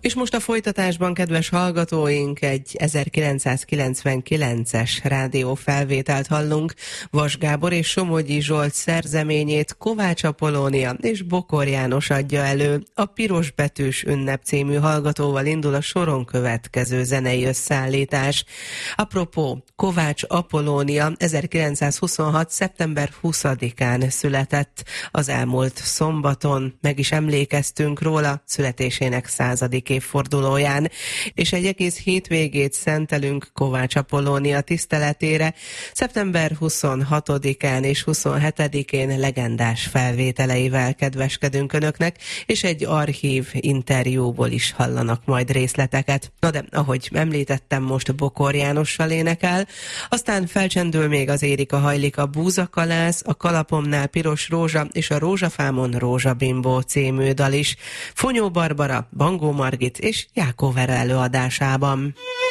És most a folytatásban, kedves hallgatóink, egy 1999-es rádiófelvételt hallunk. Vas Gábor és Somogyi Zsolt szerzeményét Kovács Apollónia és Bokor János adja elő. A Pirosbetűs ünnep című hallgatóval indul a soron következő zenei összeállítás. Apropó, Kovács Apollónia 1926. szeptember 20-án született. Az elmúlt szombaton meg is emlékeztünk róla születésének 100. évfordulóján, és egy egész hétvégét szentelünk Kovács Apollónia tiszteletére. Szeptember 26-án és 27-én legendás felvételeivel kedveskedünk önöknek, és egy archív interjúból is hallanak majd részleteket. Na de, ahogy említettem, most Bokor Jánossal énekel, aztán felcsendül még az Érika hajlik a búzakalász, a Kalapomnál piros rózsa és a Rózsafámon rózsabimbó című dal is. Fonyó Barbara, Bangó Margit és Jákó Vera előadásában.